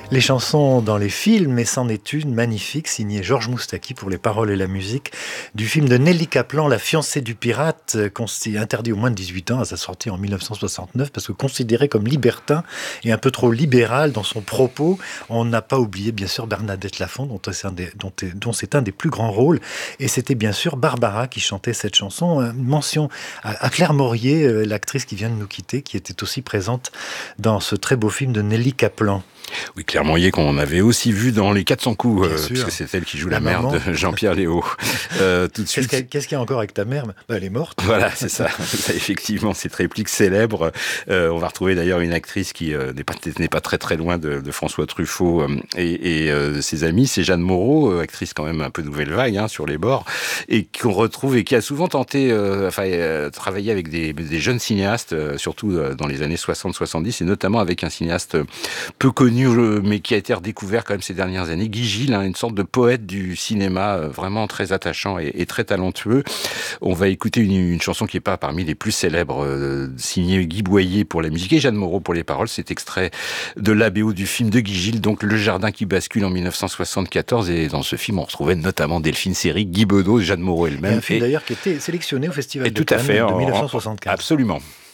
Les chansons dans les films, et c'en est une magnifique, signée Georges Moustaki pour les paroles et la musique, du film de Nelly Kaplan, La fiancée du pirate, interdit aux moins de 18 ans à sa sortie en 1969, parce que considéré comme libertin et un peu trop libéral dans son propos. On n'a pas oublié, bien sûr, Bernadette Lafont, dont c'est un des plus grands rôles, et c'était bien sûr Barbara qui chantait cette chanson. Mention à Claire Maurier, l'actrice qui vient de nous quitter, qui était aussi présente dans ce très beau film de Nelly Kaplan. Oui, Claire Maurier, qu'on avait aussi vu dans Les 400 coups, puisque c'est elle qui joue la mère maman de Jean-Pierre Léaud. Tout de suite. Qu'est-ce qu'il y a encore avec ta mère ? Elle est morte. Voilà, c'est ça. Effectivement, cette réplique célèbre. On va retrouver d'ailleurs une actrice qui n'est pas très très loin de François Truffaut et ses amis. C'est Jeanne Moreau, actrice quand même un peu nouvelle vague, sur les bords, et qu'on retrouve et qui a souvent tenté, travailler avec des jeunes cinéastes, surtout dans les années 60-70, et notamment avec un cinéaste peu connu, mais qui a été redécouvert quand même ces dernières années, Guy Gilles, une sorte de poète du cinéma, vraiment très attachant et très talentueux. On va écouter une chanson qui n'est pas parmi les plus célèbres, signée Guy Boyer pour la musique et Jeanne Moreau pour les paroles. C'est extrait de l'ABO du film de Guy Gilles, donc Le Jardin qui bascule en 1974. Et dans ce film, on retrouvait notamment Delphine Seyrig, Guy Bedos, Jeanne Moreau elle-même. Et un film d'ailleurs qui était sélectionné au Festival de tout à Cannes fait, de 1964. Absolument.